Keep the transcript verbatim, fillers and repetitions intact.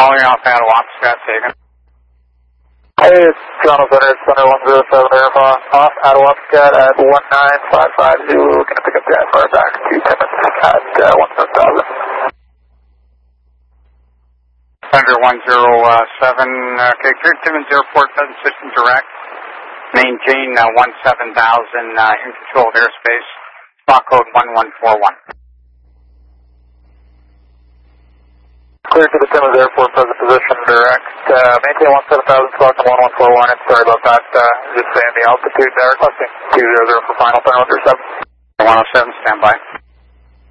Calling off at Wapscott, Sagan. Hey, it's Toronto Center, Center one zero seven, Airfall, off at Wapscott at one nine five five zero, gonna pick up the I F R back to Timmins at uh, one seven thousand. Thunder one zero seven, okay, clear Timmins Airport, Pheasant System Direct. Maintain uh, one seven thousand uh, in control of airspace, stock code one one four one. Clear to the Timmins Airport, present position direct. Uh, maintain one seven thousand, stock one one four one. Sorry about that. Uh, just saying the altitude there. Requesting two zero zero for final, Thunder one zero seven. one oh seven, stand by.